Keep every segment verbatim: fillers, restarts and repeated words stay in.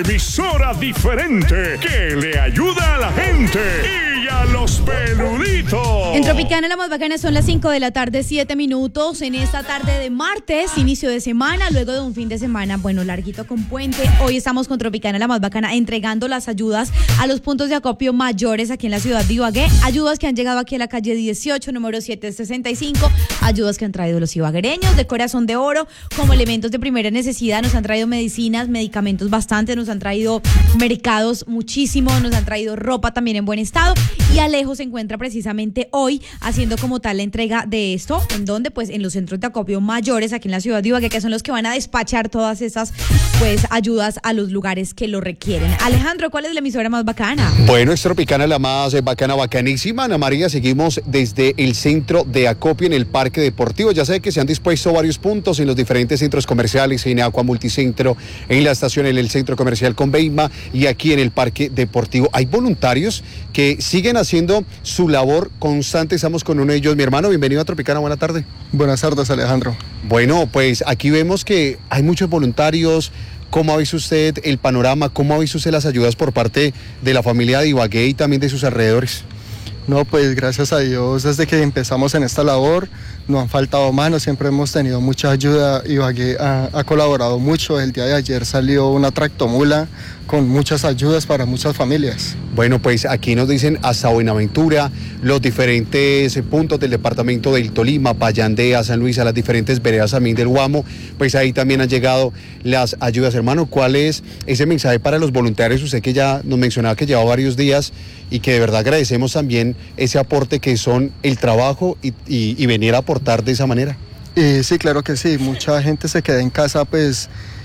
emisora diferente que le ayuda a la gente y a los peluditos. En Tropicana la más bacana son las cinco de la tarde, siete minutos. En esta tarde de martes, inicio de semana, luego de un fin de semana, bueno, larguito con puente. Hoy estamos con Tropicana la más bacana entregando las ayudas a los puntos de acopio mayores aquí en la ciudad de Ibagué. Ayudas que han llegado aquí a la calle dieciocho, número setecientos sesenta y cinco. Ayudas que han traído los ibaguereños de corazón de oro como elementos de primera necesidad. Nos han traído medicinas, medicamentos bastante, nos han traído mercados muchísimo, nos han traído ropa también en buen estado. Y Alejo se encuentra precisamente hoy haciendo como tal la entrega de esto, en donde pues en los centros de acopio mayores aquí en la ciudad de Ibagué, que son los que van a despachar todas esas pues ayudas a los lugares que lo requieren. Alejandro, ¿cuál es la emisora más bacana? Bueno, es Tropicana la más bacana, bacanísima. Ana María, seguimos desde el centro de acopio en el Parque Deportivo. Ya sé que se han dispuesto varios puntos en los diferentes centros comerciales, en Aqua Multicentro, en la estación, en el centro comercial Conveima y aquí en el Parque Deportivo. Hay voluntarios que siguen haciendo su labor constante. Estamos con uno de ellos, mi hermano. Bienvenido a Tropicana, buena tarde. Buenas tardes, Alejandro. Bueno, pues aquí vemos que hay muchos voluntarios. ¿Cómo ha visto usted el panorama? ¿Cómo ha visto usted las ayudas por parte de la familia de Ibagué y también de sus alrededores? No, pues gracias a Dios, desde que empezamos en esta labor, no han faltado manos, siempre hemos tenido mucha ayuda. Ibagué ha, ha colaborado mucho. El día de ayer salió una tractomula con muchas ayudas para muchas familias. Bueno, pues aquí nos dicen hasta Buenaventura, los diferentes puntos del departamento del Tolima, Payandea, San Luis, a las diferentes veredas también del Guamo, pues ahí también han llegado las ayudas. Hermano, ¿cuál es ese mensaje para los voluntarios? Usted que ya nos mencionaba que lleva varios días y que de verdad agradecemos también ese aporte que son el trabajo y, y, y venir a aportar de esa manera. Eh, sí, claro que sí, mucha gente se queda en casa pues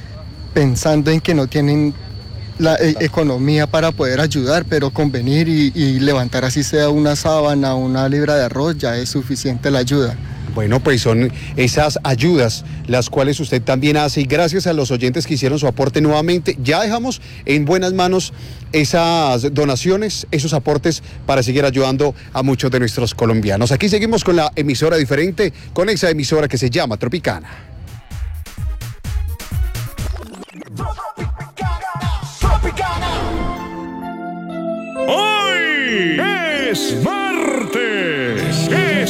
pensando en que no tienen la eh, economía para poder ayudar, pero con venir y, y levantar así sea una sábana, una libra de arroz, ya es suficiente la ayuda. Bueno, pues son esas ayudas las cuales usted también hace y gracias a los oyentes que hicieron su aporte nuevamente, ya dejamos en buenas manos esas donaciones, esos aportes para seguir ayudando a muchos de nuestros colombianos. Aquí seguimos con la emisora diferente, con esa emisora que se llama Tropicana. Hoy es martes